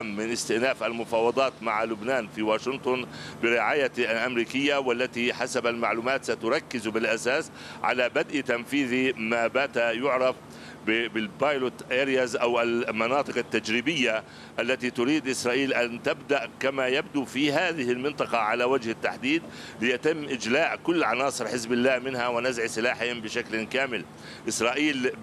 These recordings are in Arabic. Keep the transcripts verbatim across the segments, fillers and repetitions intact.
من استئناف المفاوضات مع لبنان في واشنطن برعاية أمريكية، والتي حسب المعلومات ستركز بالأساس على بدء تنفيذ ما بات يعرف بالبايلوت ارياز او المناطق التجريبيه التي تريد اسرائيل ان تبدا كما يبدو في هذه المنطقه على وجه التحديد، ليتم اجلاء كل عناصر حزب الله منها ونزع سلاحهم بشكل كامل. اسرائيل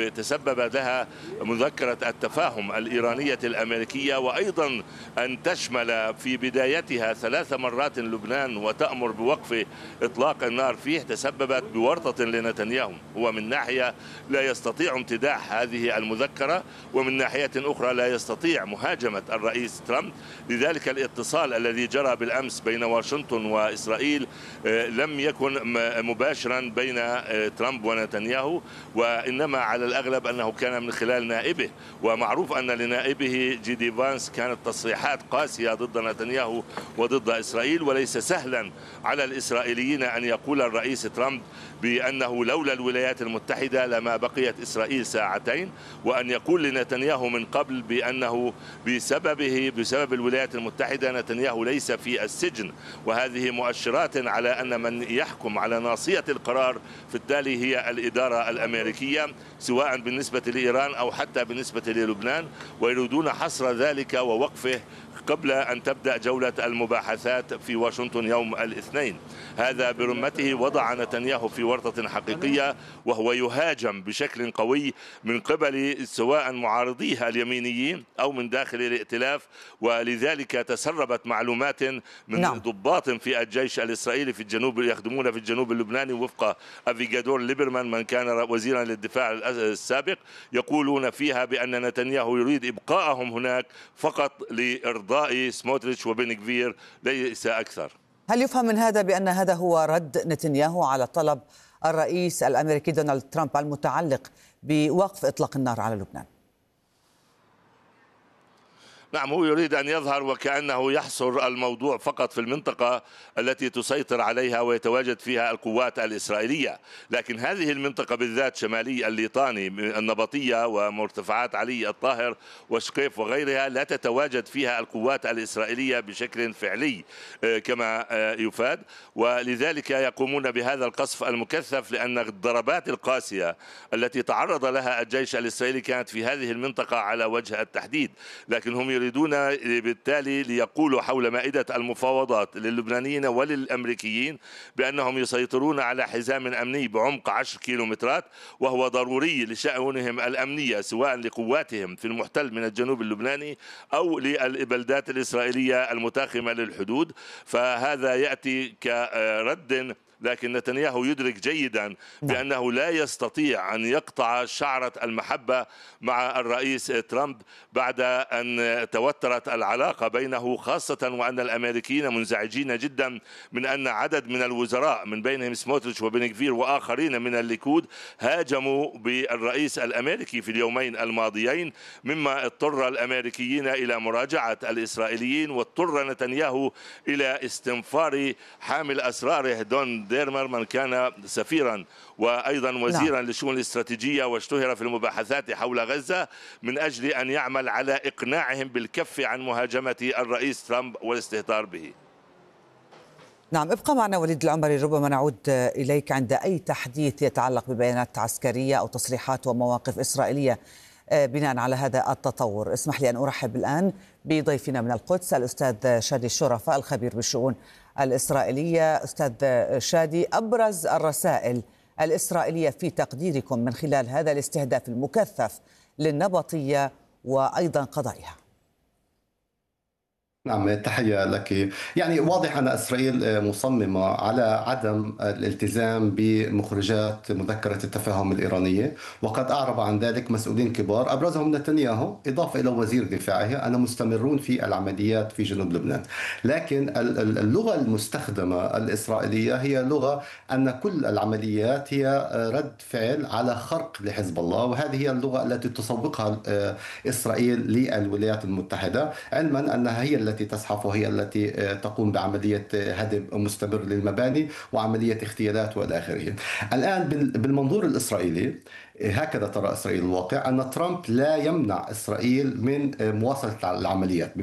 تسبب لها مذكره التفاهم الايرانيه الامريكيه، وايضا ان تشمل في بدايتها ثلاث مرات لبنان وتامر بوقف اطلاق النار فيه، تسببت بورطه لنتنياهو. هو من ناحيه لا يستطيع امتداح هذه المذكرة، ومن ناحية أخرى لا يستطيع مهاجمة الرئيس ترامب. لذلك الاتصال الذي جرى بالأمس بين واشنطن وإسرائيل لم يكن مباشرا بين ترامب ونتنياهو، وإنما على الأغلب أنه كان من خلال نائبه. ومعروف أن لنائبه جي دي فانس كانت تصريحات قاسية ضد نتنياهو وضد إسرائيل، وليس سهلا على الإسرائيليين أن يقول الرئيس ترامب بأنه لولا الولايات المتحدة لما بقيت إسرائيل ساعتين، وأن يقول لنتنياهو من قبل بأنه بسببه بسبب الولايات المتحدة نتنياهو ليس في السجن. وهذه مؤشرات على أن من يحكم على ناصية القرار في التالي هي الإدارة الأمريكية، سواء بالنسبة لإيران أو حتى بالنسبة للبنان، ويريدون حصر ذلك ووقفه قبل أن تبدأ جولة المباحثات في واشنطن يوم الاثنين. هذا برمته وضع نتنياهو في ورطة حقيقية، وهو يهاجم بشكل قوي من قبل سواء معارضيه اليمينيين أو من داخل الائتلاف. ولذلك تسربت معلومات من نعم. ضباط في الجيش الإسرائيلي في الجنوب يخدمون في الجنوب اللبناني، وفق أفيغادور ليبرمان من كان وزيرا للدفاع السابق، يقولون فيها بأن نتنياهو يريد إبقائهم هناك فقط لإرضاء سموتريتش وبن غفير، ليس أكثر. هل يفهم من هذا بأن هذا هو رد نتنياهو على طلب الرئيس الأمريكي دونالد ترامب المتعلق بوقف إطلاق النار على لبنان؟ نعم، هو يريد أن يظهر وكأنه يحصر الموضوع فقط في المنطقة التي تسيطر عليها ويتواجد فيها القوات الإسرائيلية، لكن هذه المنطقة بالذات شمالي الليطاني النبطية ومرتفعات علي الطاهر وشقيف وغيرها لا تتواجد فيها القوات الإسرائيلية بشكل فعلي كما يفاد، ولذلك يقومون بهذا القصف المكثف، لأن الضربات القاسية التي تعرض لها الجيش الإسرائيلي كانت في هذه المنطقة على وجه التحديد. لكن هم يريدون بالتالي ليقولوا حول مائدة المفاوضات للبنانيين وللأمريكيين بأنهم يسيطرون على حزام أمني بعمق عشر كيلومترات، وهو ضروري لشأنهم الأمنية سواء لقواتهم في المحتل من الجنوب اللبناني أو للبلدات الإسرائيلية المتاخمة للحدود. فهذا يأتي كرد، لكن نتنياهو يدرك جيدا بأنه لا يستطيع أن يقطع شعرة المحبة مع الرئيس ترامب بعد أن توترت العلاقة بينه، خاصة وأن الأمريكيين منزعجين جدا من أن عدد من الوزراء من بينهم سموتريتش وبن غفير وآخرين من الليكود هاجموا بالرئيس الأمريكي في اليومين الماضيين، مما اضطر الأمريكيين إلى مراجعة الإسرائيليين، واضطر نتنياهو إلى استنفار حامل أسراره دون ديرمر من كان سفيرا وأيضا وزيرا نعم. للشؤون الاستراتيجية، واشتهر في المباحثات حول غزة من أجل أن يعمل على إقناعهم بالكف عن مهاجمة الرئيس ترامب والاستهتار به. نعم، ابقى معنا وليد العمري، ربما نعود إليك عند أي تحديث يتعلق ببيانات عسكرية أو تصريحات ومواقف إسرائيلية بناء على هذا التطور. اسمح لي أن أرحب الآن بضيفنا من القدس الأستاذ شادي الشرفة الخبير بالشؤون الإسرائيلية. أستاذ شادي، أبرز الرسائل الإسرائيلية في تقديركم من خلال هذا الاستهداف المكثف للنبطية وأيضا قضائها؟ نعم، تحية لك. يعني واضح أن إسرائيل مصممة على عدم الالتزام بمخرجات مذكرة التفاهم الإيرانية، وقد أعرب عن ذلك مسؤولين كبار أبرزهم نتنياهو إضافة إلى وزير دفاعه أن مستمرون في العمليات في جنوب لبنان. لكن اللغة المستخدمة الإسرائيلية هي لغة أن كل العمليات هي رد فعل على خرق لحزب الله، وهذه هي اللغة التي تسوقها إسرائيل للولايات المتحدة، علما أنها هي التي التي تزحف وهي التي تقوم بعملية هدم مستمر للمباني وعملية اغتيالات وإلى آخره. الآن بالمنظور الإسرائيلي هكذا ترى إسرائيل الواقع، أن ترامب لا يمنع إسرائيل من مواصلة العمليات.